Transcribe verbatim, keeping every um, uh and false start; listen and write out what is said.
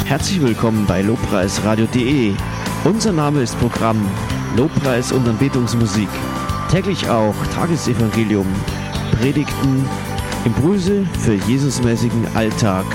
Herzlich willkommen bei lobpreisradio punkt de. Unser Name ist Programm Lobpreis und Anbetungsmusik. Täglich auch Tagesevangelium, Predigten, Impulse für Jesusmäßigen Alltag.